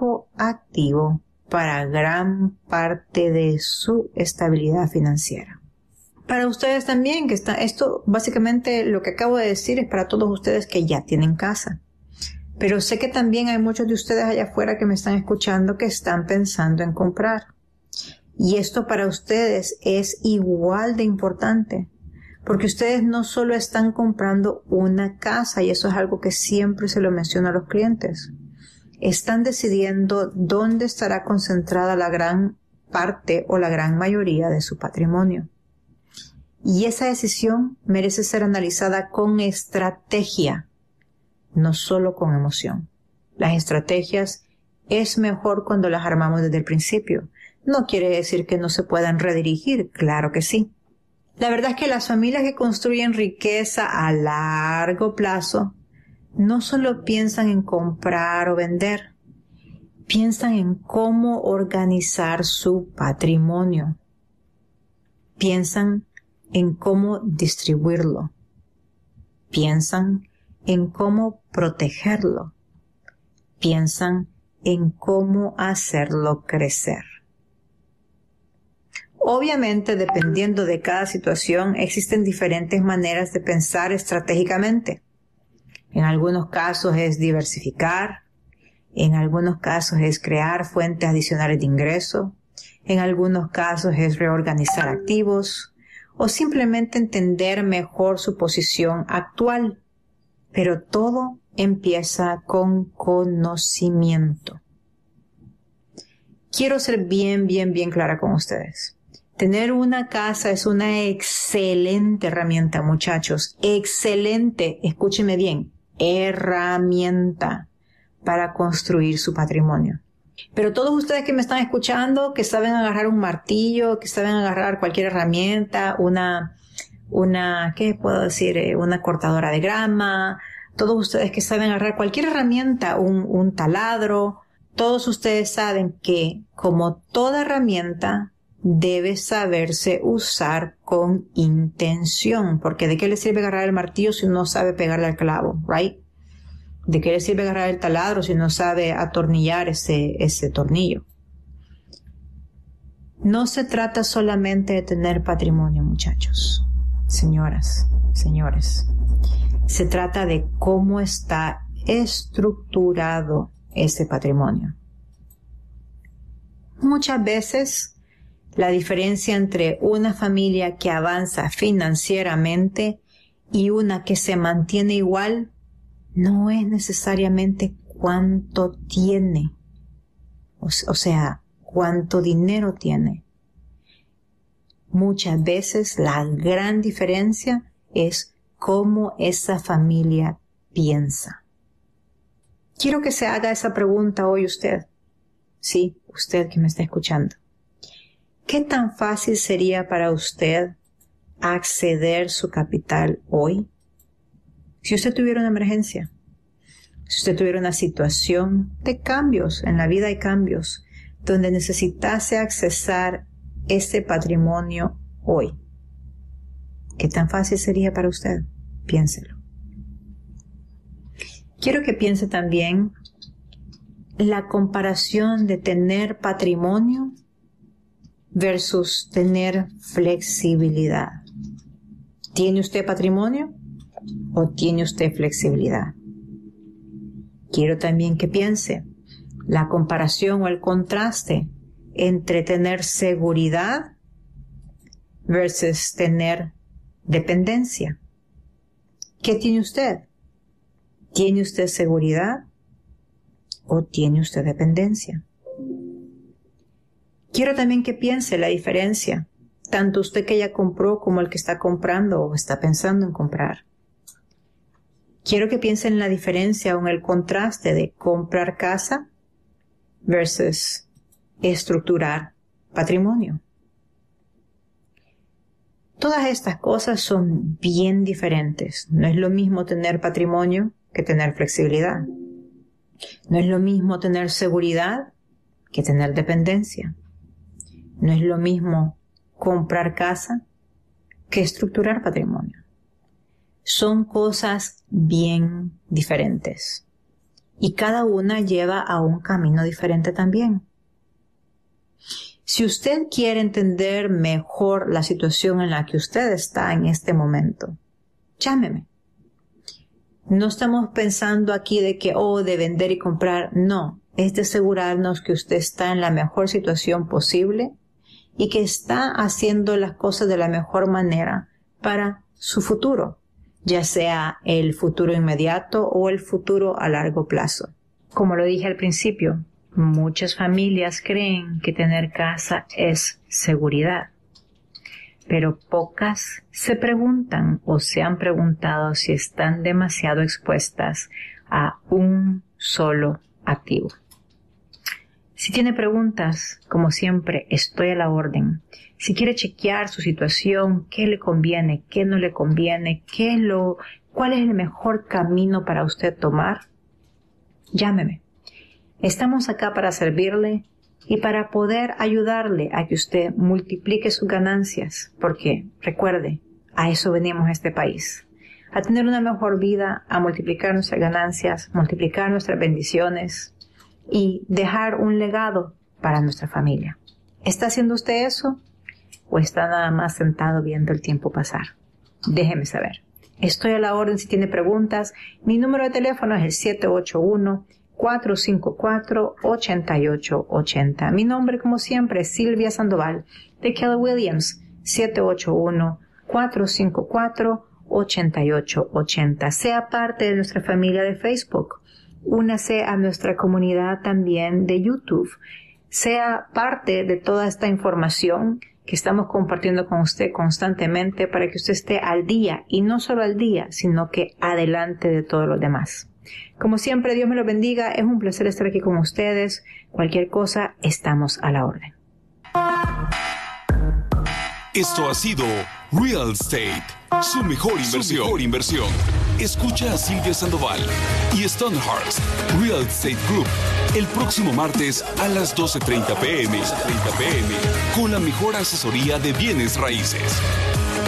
fijo activo para gran parte de su estabilidad financiera. Para ustedes también, esto básicamente lo que acabo de decir es para todos ustedes que ya tienen casa. Pero sé que también hay muchos de ustedes allá afuera que me están escuchando que están pensando en comprar. Y esto para ustedes es igual de importante, porque ustedes no solo están comprando una casa, y eso es algo que siempre se lo menciono a los clientes. Están decidiendo dónde estará concentrada la gran parte o la gran mayoría de su patrimonio. Y esa decisión merece ser analizada con estrategia, no solo con emoción. Las estrategias es mejor cuando las armamos desde el principio. No quiere decir que no se puedan redirigir, claro que sí. La verdad es que las familias que construyen riqueza a largo plazo no solo piensan en comprar o vender, piensan en cómo organizar su patrimonio. Piensan en cómo distribuirlo. Piensan en cómo protegerlo. Piensan en cómo hacerlo crecer. Obviamente, dependiendo de cada situación, existen diferentes maneras de pensar estratégicamente. En algunos casos es diversificar, en algunos casos es crear fuentes adicionales de ingreso, en algunos casos es reorganizar activos o simplemente entender mejor su posición actual. Pero todo empieza con conocimiento. Quiero ser bien clara con ustedes. Tener una casa es una excelente herramienta, muchachos. Excelente, escúcheme bien, herramienta para construir su patrimonio. Pero todos ustedes que me están escuchando, que saben agarrar un martillo, que saben agarrar cualquier herramienta, ¿qué puedo decir? Una cortadora de grama, todos ustedes que saben agarrar cualquier herramienta, un taladro, todos ustedes saben que, como toda herramienta, debe saberse usar con intención, porque ¿de qué le sirve agarrar el martillo si uno no sabe pegarle al clavo, right? ¿De qué le sirve agarrar el taladro si no sabe atornillar ese tornillo? No se trata solamente de tener patrimonio, muchachos, señoras, señores. Se trata de cómo está estructurado ese patrimonio. Muchas veces la diferencia entre una familia que avanza financieramente y una que se mantiene igual no es necesariamente cuánto tiene, o sea, cuánto dinero tiene. Muchas veces la gran diferencia es cómo esa familia piensa. Quiero que se haga esa pregunta hoy usted. Sí, usted que me está escuchando. ¿Qué tan fácil sería para usted acceder su capital hoy? Si usted tuviera una emergencia, si usted tuviera una situación de cambios, en la vida hay cambios, donde necesitase accesar ese patrimonio hoy, ¿qué tan fácil sería para usted? Piénselo. Quiero que piense también la comparación de tener patrimonio versus tener flexibilidad. ¿Tiene usted patrimonio o tiene usted flexibilidad? Quiero también que piense la comparación o el contraste entre tener seguridad versus tener dependencia. ¿Qué tiene usted? ¿Tiene usted seguridad o tiene usted dependencia? Quiero también que piense la diferencia, tanto usted que ya compró como el que está comprando o está pensando en comprar. Quiero que piense en la diferencia o en el contraste de comprar casa versus estructurar patrimonio. Todas estas cosas son bien diferentes. No es lo mismo tener patrimonio que tener flexibilidad. No es lo mismo tener seguridad que tener dependencia. No es lo mismo comprar casa que estructurar patrimonio. Son cosas bien diferentes. y cada una lleva a un camino diferente también. Si usted quiere entender mejor la situación en la que usted está en este momento, llámeme. No estamos pensando aquí de que, de vender y comprar. No, es de asegurarnos que usted está en la mejor situación posible y que está haciendo las cosas de la mejor manera para su futuro, ya sea el futuro inmediato o el futuro a largo plazo. Como lo dije al principio, muchas familias creen que tener casa es seguridad, pero pocas se preguntan o se han preguntado si están demasiado expuestas a un solo activo. Si tiene preguntas, como siempre, estoy a la orden. Si quiere chequear su situación, qué le conviene, qué no le conviene, cuál es el mejor camino para usted tomar, llámeme. Estamos acá para servirle y para poder ayudarle a que usted multiplique sus ganancias, porque, recuerde, a eso venimos a este país, a tener una mejor vida, a multiplicar nuestras ganancias, multiplicar nuestras bendiciones y dejar un legado para nuestra familia. ¿Está haciendo usted eso o está nada más sentado viendo el tiempo pasar? Déjeme saber. Estoy a la orden si tiene preguntas. Mi número de teléfono es el 781-454-8880. Mi nombre, como siempre, es Silvia Sandoval de Keller Williams. 781-454-8880. Sea parte de nuestra familia de Facebook. Únase a nuestra comunidad también de YouTube. Sea parte de toda esta información que estamos compartiendo con usted constantemente para que usted esté al día, y no solo al día, sino que adelante de todos los demás. Como siempre, Dios me lo bendiga. Es un placer estar aquí con ustedes. Cualquier cosa, estamos a la orden. Esto ha sido Real Estate, su mejor inversión. Escucha a Silvia Sandoval y Stonehearts Real Estate Group el próximo martes a las 12:30 p.m. con la mejor asesoría de bienes raíces.